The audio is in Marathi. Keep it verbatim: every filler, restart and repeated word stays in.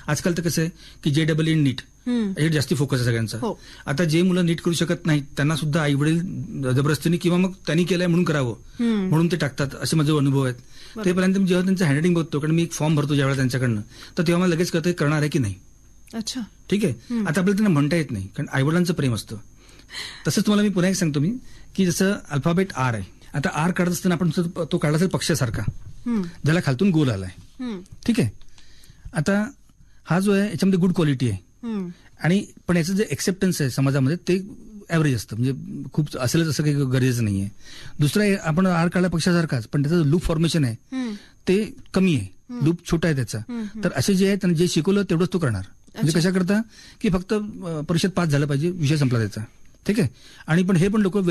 आजकाल तर कसं आहे की जे डबल ई नीट याच्यावर जास्ती फोकस आहे सगळ्यांचा. आता जे मुलं नीट करू शकत नाहीत त्यांना सुद्धा आई वडील जबरदस्तीने किंवा मग त्यांनी केलंय म्हणून करावं म्हणून ते टाकतात, असे माझे अनुभव आहेत. ते पर्यंत जेव्हा त्यांचं हँडरायटिंग बघतो, कारण मी एक फॉर्म भरतो ज्यावेळेला त्यांच्याकडनं, तर तेव्हा मला लगेच कळतं करणार आहे की नाही. अच्छा, ठीक आहे. आता आपल्याला त्यांना म्हणता येत नाही कारण आईवडिलांचं प्रेम असतं. तसंच तुम्हाला मी पुन्हा एक सांगतो मी की जसं अल्फाबेट आर आहे. आता आर काढत असताना आपण तो काढला असेल पक्षासारखा, ज्याला खालतून गोल आलाय. ठीक आहे. आता हा जो आहे याच्यामध्ये गुड क्वालिटी आहे आणि पण याचं जे एक्सेप्टन्स आहे समाजामध्ये ते ऍव्हरेज असतं, म्हणजे खूप असेलच असं काही गरजेचं नाहीये. दुसरा आपण आर काढला पक्षासारखाच पण त्याचं लूप फॉर्मेशन आहे ते कमी आहे, लूप छोटा आहे त्याचा. तर असे जे आहे त्यांना जे शिकवलं तेवढंच तो करणार. म्हणजे कशा करता की फक्त परीक्षेत पास झालं पाहिजे, विषय संपला त्याचा. ठीक आहे. आणि पण हे पण लोक